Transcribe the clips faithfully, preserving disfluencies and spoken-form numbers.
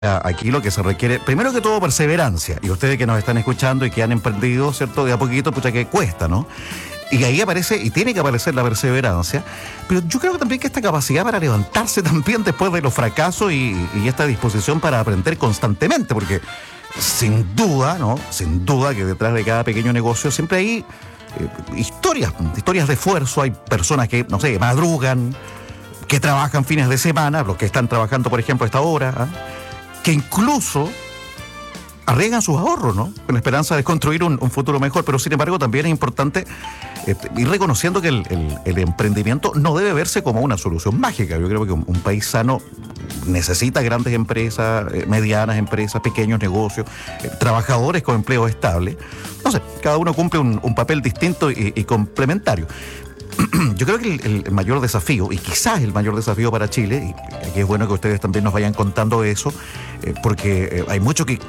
Aquí lo que se requiere, primero que todo, perseverancia. Y ustedes que nos están escuchando y que han emprendido, ¿cierto? De a poquito, pucha que cuesta, ¿no? Y ahí aparece, y tiene que aparecer la perseverancia, pero yo creo que también que esta capacidad para levantarse también después de los fracasos y, y esta disposición para aprender constantemente, porque sin duda, ¿no? Sin duda que detrás de cada pequeño negocio siempre hay eh, historias, historias de esfuerzo, hay personas que, no sé, madrugan, que trabajan fines de semana, los que están trabajando, por ejemplo, a esta hora, ¿eh? que incluso arriesgan sus ahorros, ¿no? Con la esperanza de construir un, un futuro mejor, pero sin embargo también es importante eh, ir reconociendo que el, el, el emprendimiento no debe verse como una solución mágica. Yo creo que un, un país sano necesita grandes empresas, eh, medianas empresas, pequeños negocios, eh, trabajadores con empleo estable. No sé, cada uno cumple un, un papel distinto y, y complementario. Yo creo que el, el mayor desafío, y quizás el mayor desafío para Chile, y aquí es bueno que ustedes también nos vayan contando eso, eh, porque eh, hay muchos que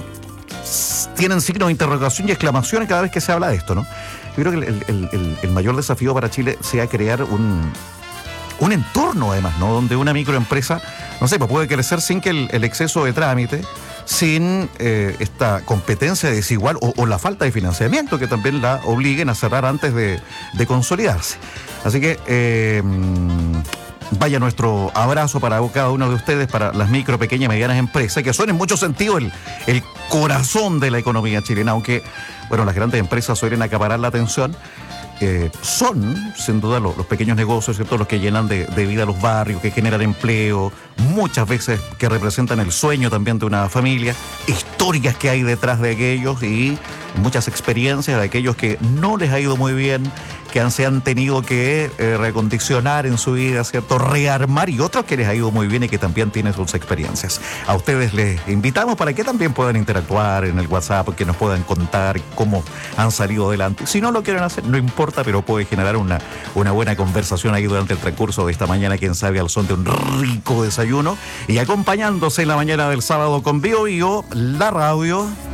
tienen signos de interrogación y exclamaciones cada vez que se habla de esto, ¿no? Yo creo que el, el, el, el mayor desafío para Chile sea crear un, un entorno, además, ¿no? Donde una microempresa, no sé, pues puede crecer sin que el, el exceso de trámite, sin eh, esta competencia desigual o, o la falta de financiamiento que también la obliguen a cerrar antes de, de consolidarse. Así que eh, vaya nuestro abrazo para cada uno de ustedes, para las micro, pequeñas y medianas empresas, que son en muchos sentidos el, el corazón de la economía chilena, aunque bueno, las grandes empresas suelen acaparar la atención. Eh, son, sin duda, los, los pequeños negocios, ¿cierto? Los que llenan de, de vida los barrios, que generan empleo, muchas veces que representan el sueño también de una familia, historias que hay detrás de aquellos y muchas experiencias de aquellos que no les ha ido muy bien, que han, se han tenido que eh, recondicionar en su vida, ¿cierto? Rearmar, y otros que les ha ido muy bien y que también tienen sus experiencias. A ustedes les invitamos para que también puedan interactuar en el WhatsApp, que nos puedan contar cómo han salido adelante. Si no lo quieren hacer, no importa, pero puede generar una, una buena conversación ahí durante el transcurso de esta mañana, quién sabe, al son de un rico desayuno y acompañándose en la mañana del sábado con Bio Bio, la radio.